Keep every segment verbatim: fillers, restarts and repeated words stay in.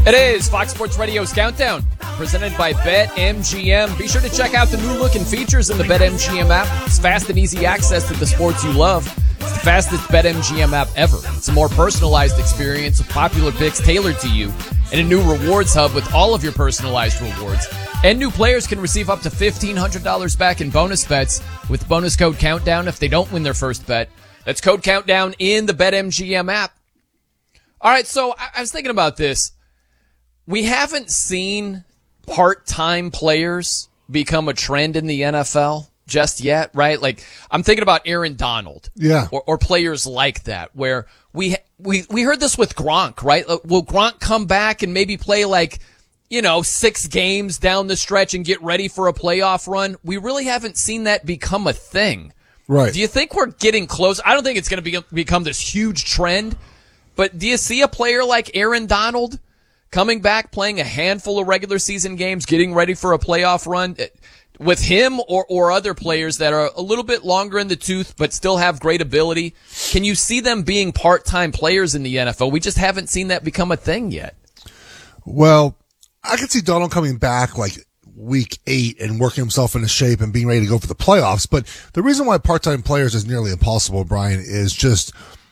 It is Fox Sports Radio's Countdown, presented by BetMGM. Be sure to check out the new look and features in the BetMGM app. It's fast and easy access to the sports you love. It's the fastest BetMGM app ever. It's a more personalized experience with popular picks tailored to you, and a new rewards hub with all of your personalized rewards. And new players can receive up to fifteen hundred dollars back in bonus bets with bonus code Countdown if they don't win their first bet. That's code Countdown in the BetMGM app. All right, so I was thinking about this. We haven't seen part-time players become a trend in the N F L just yet, right? Like, I'm thinking about Aaron Donald. Yeah. Or, or players like that, where we, we, we heard this with Gronk, right? Will Gronk come back and maybe play like, you know, six games down the stretch and get ready for a playoff run? We really haven't seen that become a thing. Right. Do you think we're getting close? I don't think it's going to be, become this huge trend, but do you see a player like Aaron Donald coming back, playing a handful of regular season games, getting ready for a playoff run with him or, or other players that are a little bit longer in the tooth but still have great ability? Can you see them being part-time players in the N F L? We just haven't seen that become a thing yet. Well, I could see Donald coming back like week eight and working himself into shape and being ready to go for the playoffs. But the reason why part-time players is nearly impossible, Brian, is just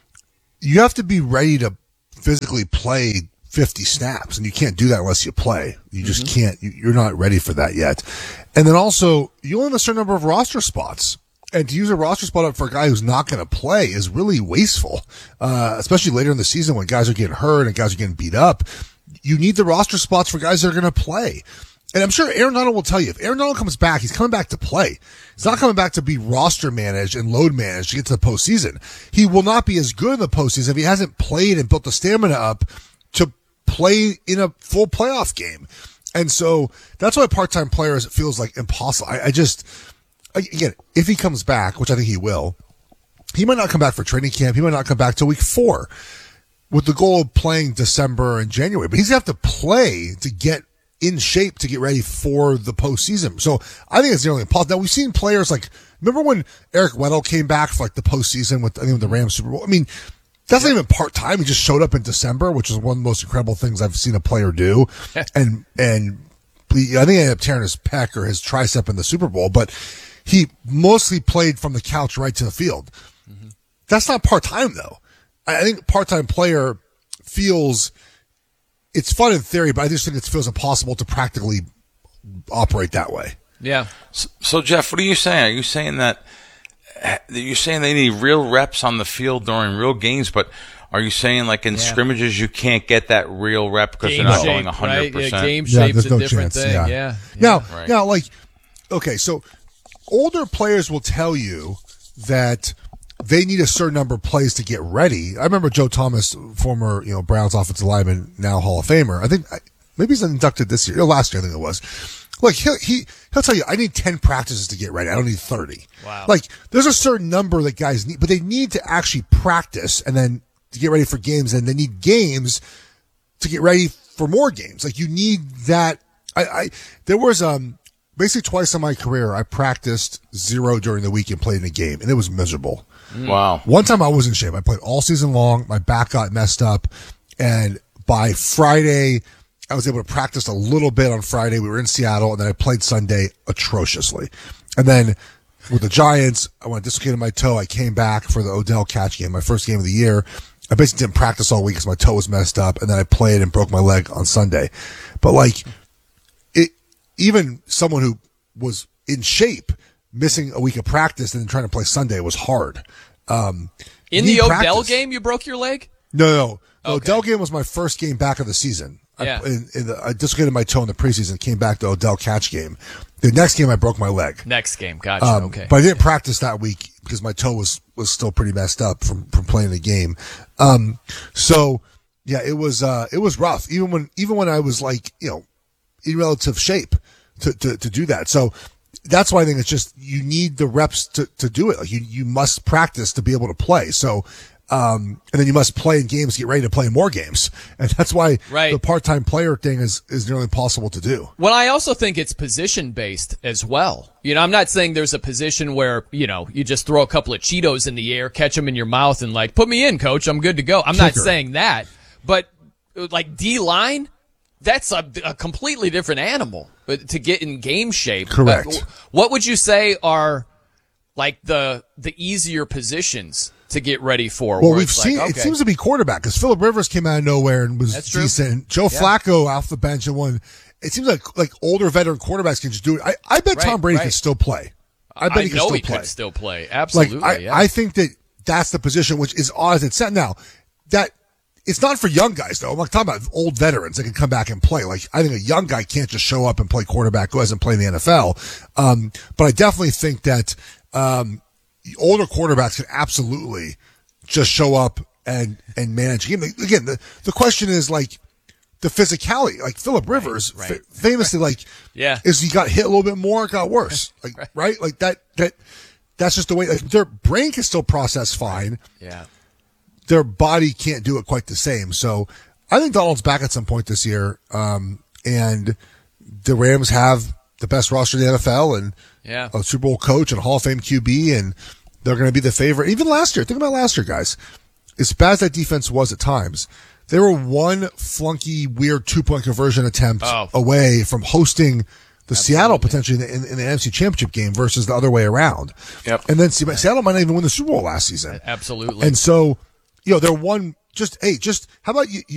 you have to be ready to physically play fifty snaps, and you can't do that unless you play. You just mm-hmm. can't. You, you're not ready for that yet. And then also, you only have a certain number of roster spots. And to use a roster spot up for a guy who's not going to play is really wasteful, uh, especially later in the season when guys are getting hurt and guys are getting beat up. You need the roster spots for guys that are going to play. And I'm sure Aaron Donald will tell you, if Aaron Donald comes back, he's coming back to play. He's not coming back to be roster managed and load managed to get to the postseason. He will not be as good in the postseason if he hasn't played and built the stamina up to play in a full playoff game. And so that's why part-time players, it feels like impossible. I, I just, again, if he comes back, which I think he will, he might not come back for training camp. He might not come back till week four with the goal of playing December and January. But he's going to have to play to get in shape to get ready for the postseason. So I think it's nearly impossible. Now, we've seen players like, remember when Eric Weddle came back for like the postseason with, I think, with the Rams Super Bowl? I mean, that's not even part-time. He just showed up in December, which is one of the most incredible things I've seen a player do. and and he, I think he ended up tearing his pec or his tricep in the Super Bowl, but he mostly played from the couch right to the field. Mm-hmm. That's not part-time, though. I think part-time player feels it's fun in theory, but I just think it feels impossible to practically operate that way. Yeah. So, so Jeff, what are you saying? Are you saying that you're saying they need real reps on the field during real games, but are you saying like in yeah. scrimmages you can't get that real rep because game they're not shape, going one hundred percent? Right? Yeah, game yeah, shape's a no different chance. thing. Yeah. yeah. yeah. Now, right. now, like, okay, so older players will tell you that they need a certain number of plays to get ready. I remember Joe Thomas, former, you know, Browns offensive lineman, now Hall of Famer. I think maybe he's inducted this year, or last year, I think it was. Like, he'll, he, he'll tell you, I need ten practices to get ready. I don't need thirty. Wow. Like, there's a certain number that guys need, but they need to actually practice and then to get ready for games, and they need games to get ready for more games. Like, you need that. I, I, there was, um, basically twice in my career, I practiced zero during the week and played in a game, and it was miserable. Wow. One time I was in shape. I played all season long. My back got messed up, and by Friday, I was able to practice a little bit on Friday. We were in Seattle, and then I played Sunday atrociously. And then with the Giants, I went dislocated my toe. I came back for the Odell catch game, my first game of the year. I basically didn't practice all week because my toe was messed up, and then I played and broke my leg on Sunday. But like, it, even someone who was in shape, missing a week of practice and then trying to play Sunday was hard. Um, in the Odell practice. game, you broke your leg? No, no. The okay. Odell game was my first game back of the season. Yeah. I, in, in the, I dislocated my toe in the preseason, came back to Odell catch game. The next game, I broke my leg. Next game, gotcha. Um, okay. But I didn't practice that week because my toe was, was still pretty messed up from, from playing the game. Um, so yeah, it was, uh, it was rough. Even when, even when I was like, you know, in relative shape to, to, to do that. So that's why I think it's just, you need the reps to, to do it. Like you, you must practice to be able to play. So, Um, and then you must play in games, get ready to play more games. And that's why right. the part-time player thing is, is nearly impossible to do. Well, I also think it's position-based as well. You know, I'm not saying there's a position where, you know, you just throw a couple of Cheetos in the air, catch them in your mouth, and like, put me in, coach, I'm good to go. I'm Kicker. not saying that. But, like, D-line, that's a, a completely different animal. But to get in game shape, correct. Uh, what would you say are like the the easier positions to get ready for? Well, we've like, seen okay. it seems to be quarterback because Phillip Rivers came out of nowhere and was That's true. decent. Joe Yeah. Flacco off the bench and won. It seems like like older veteran quarterbacks can just do it. I, I bet Right, Tom Brady right. can still play. I bet I he can know still he play. could still play. Absolutely. Like I, yeah. I think that that's the position which is odd as it's set now. That it's not for young guys though. I'm like talking about old veterans that can come back and play. Like I think a young guy can't just show up and play quarterback who hasn't played in the N F L. Um, but I definitely think that um, older quarterbacks can absolutely just show up and and manage a game. Again, the the question is like the physicality. Like Phillip Rivers, right, fa- famously, right. like Yeah. is he got hit a little bit more, it got worse. Like Right. right, like that that that's just the way. Like their brain can still process fine. yeah. Their body can't do it quite the same. So I think Donald's back at some point this year. Um, and the Rams have the best roster in the N F L and Yeah. a Super Bowl coach and a Hall of Fame Q B, and they're going to be the favorite. Even last year, think about last year, guys. As bad as that defense was at times, they were one flunky, weird two-point conversion attempt Oh. away from hosting the Seattle potentially in the, in, in the N F C Championship game versus the other way around. Yep. And then Seattle might not even win the Super Bowl last season. Absolutely. And so, you know, they're one just, hey, just, how about you?